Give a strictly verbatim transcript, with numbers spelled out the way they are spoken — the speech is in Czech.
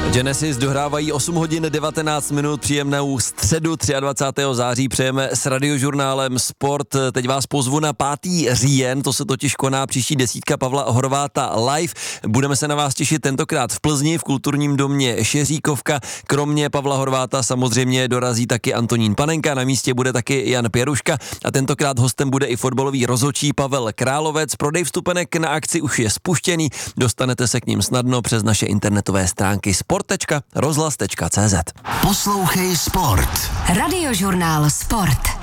Genesis dohrávají osm hodin devatenáct minut, příjemnou středu dvacátého třetího září přejeme s radiožurnálem Sport. Teď vás pozvu na pátý říjen, to se totiž koná příští desítka Pavla Horváta live. Budeme se na vás těšit tentokrát v Plzni, v kulturním domě Šeříkovka. Kromě Pavla Horváta samozřejmě dorazí taky Antonín Panenka, na místě bude taky Jan Pěruška a tentokrát hostem bude i fotbalový rozhodčí Pavel Královec. Prodej vstupenek na akci už je spuštěný, dostanete se k ním snadno přes naše internetové stránky sport tečka rozhlas tečka cé zet. Poslouchej Sport. Radiožurnál Sport.